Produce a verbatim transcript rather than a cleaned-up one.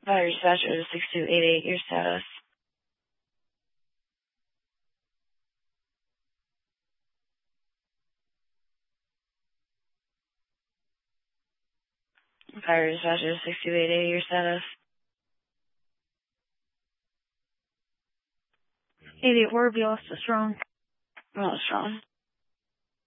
Fire dispatcher six two eight eight, your status. Fire dispatcher six two eight eight, your status. eighty-eight Warby, Austin Strong. Oh, strong.